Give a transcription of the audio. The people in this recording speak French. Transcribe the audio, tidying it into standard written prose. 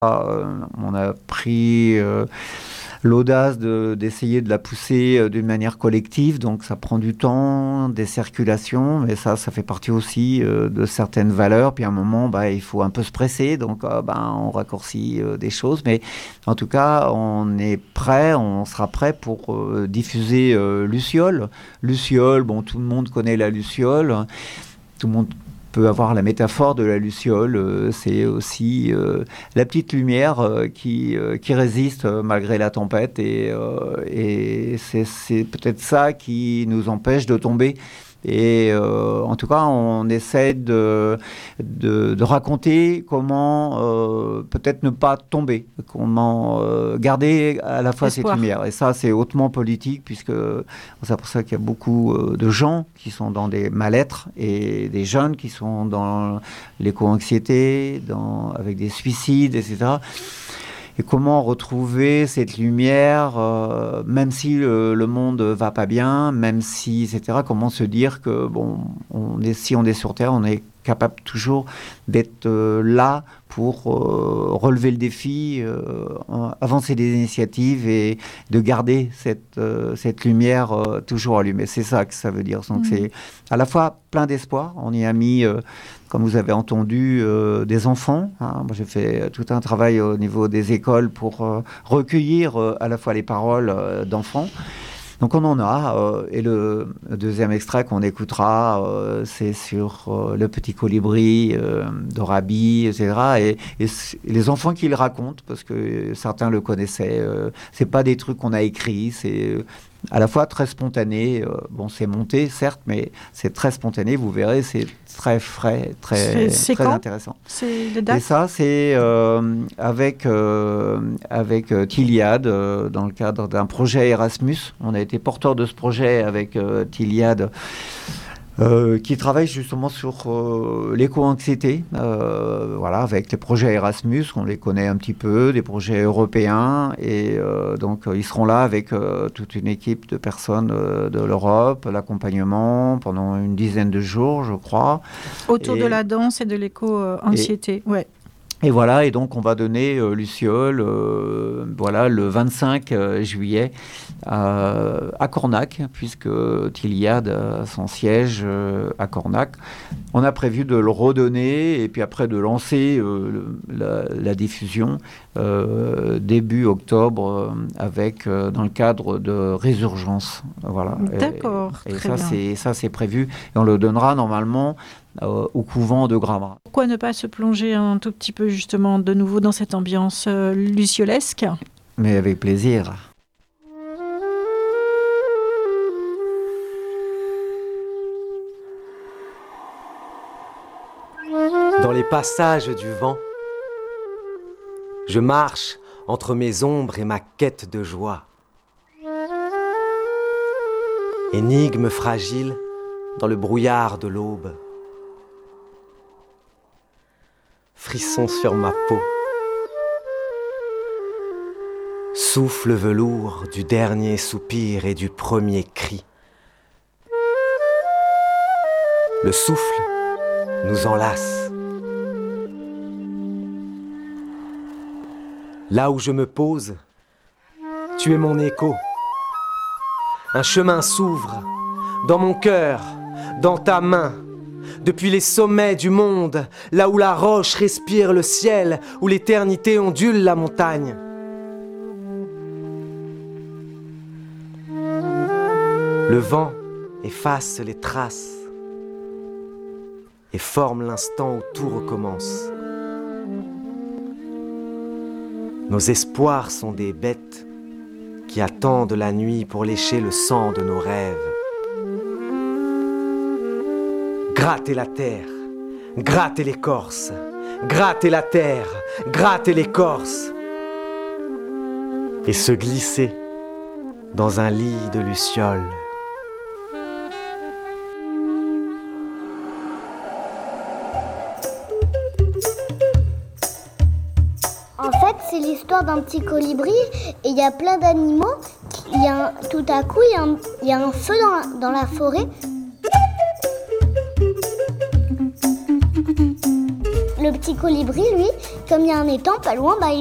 On a pris l'audace d'essayer de la pousser d'une manière collective, donc ça prend du temps, des circulations, mais ça fait partie aussi de certaines valeurs. Puis à un moment, il faut un peu se presser, donc on raccourcit des choses. Mais en tout cas, on est prêt, on sera prêt pour diffuser Luciole. Luciole, tout le monde connaît la Luciole. Tout le monde peut avoir la métaphore de la luciole, c'est aussi la petite lumière qui résiste malgré la tempête et c'est peut-être ça qui nous empêche de tomber. Et en tout cas, on essaie de raconter comment peut-être ne pas tomber, comment garder à la fois Espoir. cette lumière. Et ça, c'est hautement politique, puisque c'est pour ça qu'il y a beaucoup de gens qui sont dans des mal-être et des jeunes qui sont dans l'éco-anxiété, avec des suicides, etc. Et comment retrouver cette lumière, même si le monde va pas bien, même si, etc. Comment se dire que, si on est sur Terre, on est capable toujours d'être là pour relever le défi, avancer des initiatives et de garder cette lumière toujours allumée. C'est ça que ça veut dire. Donc c'est à la fois plein d'espoir. On y a mis, comme vous avez entendu, des enfants. Moi, j'ai fait tout un travail au niveau des écoles pour recueillir à la fois les paroles d'enfants. Donc on en a, et le deuxième extrait qu'on écoutera, c'est sur le petit colibri d'Orabi, etc. Et les enfants qui le racontent, parce que certains le connaissaient, c'est pas des trucs qu'on a écrits, c'est à la fois très spontané. C'est monté, certes, mais c'est très spontané, vous verrez, c'est très frais, très intéressant. C'est les dates ? Et ça, c'est avec Tiliad, dans le cadre d'un projet Erasmus. On a été porteur de ce projet avec Tiliad, qui travaille justement sur l'éco-anxiété, avec les projets Erasmus, on les connaît un petit peu, des projets européens, et donc ils seront là avec toute une équipe de personnes de l'Europe, l'accompagnement pendant une dizaine de jours, je crois. Autour de la danse et de l'éco-anxiété, ouais. Et voilà, et donc on va donner Luciole, le 25 juillet à Cornac, puisque Tiliad a son siège à Cornac. On a prévu de le redonner et puis après de lancer la diffusion début octobre dans le cadre de Résurgence. Voilà. D'accord. Et ça c'est prévu et on le donnera normalement au couvent de Gramma. Pourquoi ne pas se plonger un tout petit peu justement de nouveau dans cette ambiance luciolesque ? Mais avec plaisir. Dans les passages du vent, je marche entre mes ombres et ma quête de joie. Énigme fragile dans le brouillard de l'aube. Frisson sur ma peau. Souffle velours du dernier soupir et du premier cri. Le souffle nous enlace. Là où je me pose, tu es mon écho. Un chemin s'ouvre dans mon cœur, dans ta main. Depuis les sommets du monde, là où la roche respire le ciel, où l'éternité ondule la montagne. Le vent efface les traces et forme l'instant où tout recommence. Nos espoirs sont des bêtes qui attendent la nuit pour lécher le sang de nos rêves. Gratter la terre, gratter l'écorce, gratter la terre, gratter l'écorce, et se glisser dans un lit de lucioles. En fait, c'est l'histoire d'un petit colibri et il y a plein d'animaux. Tout à coup, il y a un feu dans la forêt. le petit colibri, lui, comme il y a un étang pas loin, bah,